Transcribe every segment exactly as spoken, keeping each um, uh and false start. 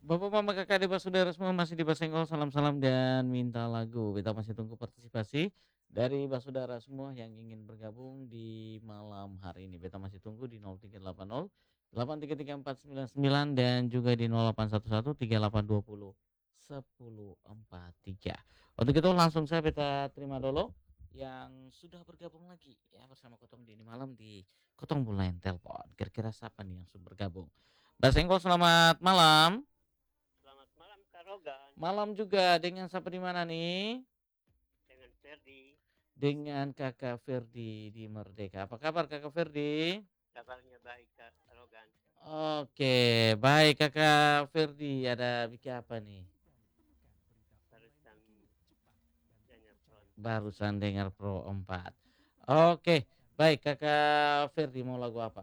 Bapak, mama, kakak, adik, saudara semua masih di Basenggol, salam-salam dan minta lagu. Beta masih tunggu partisipasi dari basudara semua yang ingin bergabung di malam hari ini. Beta masih tunggu di nol tiga delapan nol, delapan tiga tiga empat sembilan sembilan dan juga di nol delapan satu satu tiga delapan dua nol satu empat tiga. Untuk itu langsung saya beta terima dulu yang sudah bergabung lagi ya bersama Kotong di ini malam di Kotong Bulan Telepon. Kira-kira siapa nih yang sudah bergabung? Basenggol, selamat malam. Selamat malam Kak Rogan, Malam juga dengan siapa di mana nih? dengan Ferdi. Dengan Kakak Ferdi di Merdeka. Apa kabar Kakak Ferdi? Kabarnya baik Kak Rogan. Oke, baik Kakak Ferdi. Ada bikin apa nih? Barusan dengar Pronto. Barusan dengar Pro empat. Oke, baik Kakak Ferdi mau lagu apa?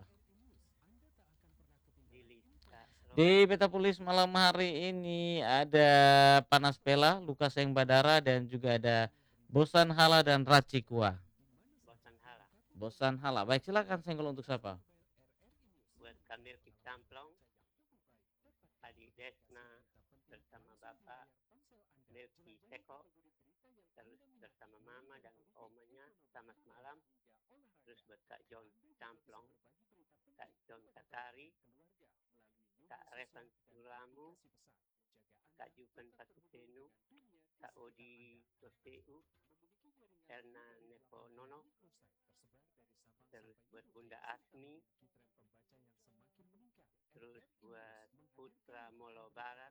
Di list Kak Rogan. Di Beta Pulis malam hari ini ada Panas Pela, Lukas yang Badara dan juga ada Bosan Hala dan Racikua. Bosan Hala. Bosan Hala. Baik, silakan senggol untuk siapa? Buat Kamil Kicamplong, Adi Desna bersama Bapak Melki Seko, terus bersama Mama dan Omanya, selamat malam. Terus buat Kak John Camplong, Kak John Katari, Kak Revan Sulamu, Kak Juven Patutenu, Kak Odi Tosteu, Erna Neponono, terus buat Bunda Asmi, terus buat Putra Molo Barat,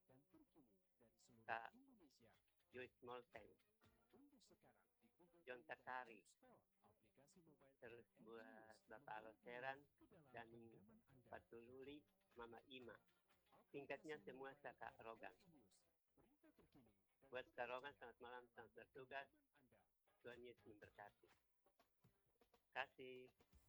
Kak Joyce Molten, John Takari, terus buat Bapak Aloseran, Dani Patululi, Mama Ima. Singkatnya semua Kak Rogan. Buat Kak Rogan, selamat malam, selamat bertugas. Tuhan Yesus memberkati. Kasih.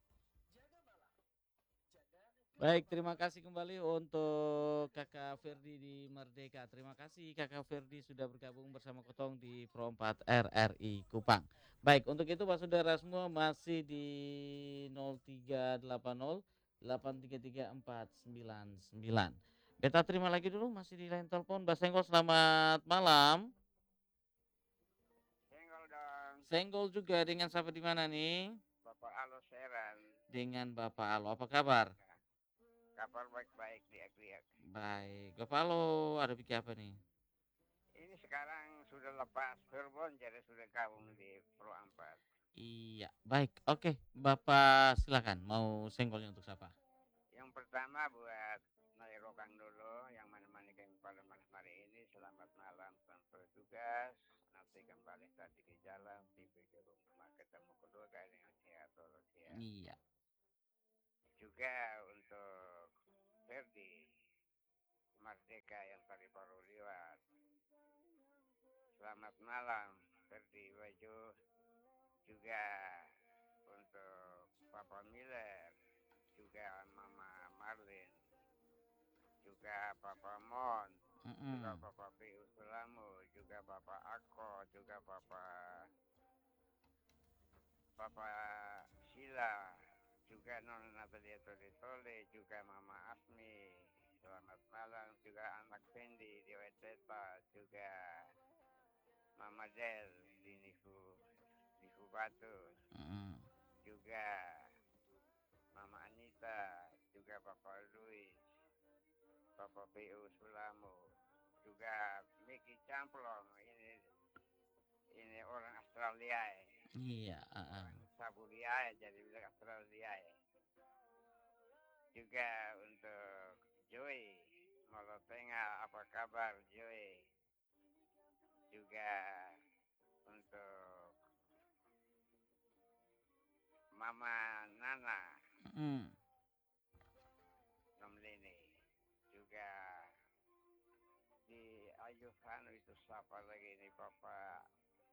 Baik, terima kasih kembali untuk Kakak Ferdi di Merdeka. Terima kasih Kakak Ferdi sudah bergabung bersama Kotong di Pro empat R R I Kupang. Baik, untuk itu Pak Saudara semua masih di nol tiga delapan nol, delapan tiga tiga empat sembilan sembilan. Beta terima lagi dulu masih di line telepon. Basenggol, selamat malam. Senggol dong, Senggol juga dengan siapa di mana nih? Bapak Aloseran. Dengan Bapak Alo. Apa kabar? Ya, kabar baik-baik diak-diak. Baik, Bapak Alo ada bikin apa nih? Ini sekarang sudah lepas Verbon, jadi sudah gabung di Pro empat. Iya, baik. Oke, Bapak silakan. Mau senggolnya untuk siapa? Yang pertama buat Nai Rokang dulu, yang mana-mana kami pada malam hari ini. Selamat malam, selamat bertugas. Nanti kembali tadi ke jalan, tiba ke rumah, ketemu keluarga dengan sehat walafiat. Iya. Juga untuk Ferdi Merdeka yang tadi baru lewat. Selamat malam, Ferdi Waju. Juga untuk Papa Miller, juga Mama Marlin, juga Papa Mon, juga Mm-mm. Papa P. Usulamu, juga Papa Ako, juga Papa Papa Sila, juga Nona Natalia Tole Tole, juga Mama Asmi. Selamat malam, juga anak Fendi di Weteta, juga Mama Del di Nifu Nifu Batu, Mm-mm. juga Mama Anita, juga Papa Luis, Papa P U Sulamu, juga Mickey Camplong, ini ini orang Australia, Iya. Uh-uh. orang Saburia, jadi bilang Australia. Juga untuk Joy Molotengah, apa kabar Joy? Juga untuk Mama Nana Mm-mm. Nomlini, juga di Ayuhan itu siapa lagi nih Bapak?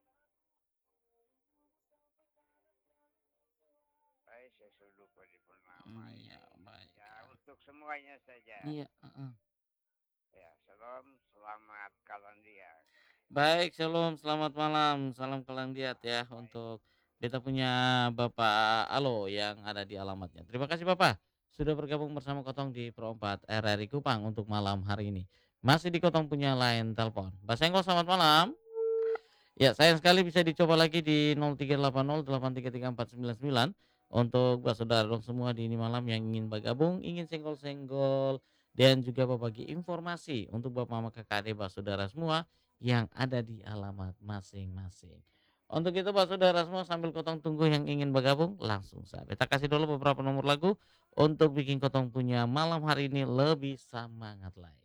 Eh, saya sudah lupa di nama Iya, ini. baik. Ya, untuk semuanya saja. Iya. Uh-uh. Ya, salam, selamat Kalandia. Baik, shalom, selamat malam. Salam Kelandiat Ah, ya baik. untuk kita punya Bapak Alo yang ada di alamatnya. Terima kasih Bapak sudah bergabung bersama Kotong di Pro empat R R I Kupang untuk malam hari ini. Masih di kotong punya line telepon. Mbak Senggol selamat malam. Ya, sayang sekali bisa dicoba lagi di nol tiga delapan nol delapan tiga tiga empat sembilan sembilan untuk Mbak saudara dong semua di ini malam yang ingin bergabung, ingin senggol-senggol dan juga berbagi informasi untuk Bapak Mama Kakak adik Mbak saudara semua yang ada di alamat masing-masing. Untuk itu Mbak saudara semua sambil kotong tunggu yang ingin bergabung langsung saja. Kita kasih dulu beberapa nomor lagu untuk bikin kotong punya malam hari ini lebih semangat lagi.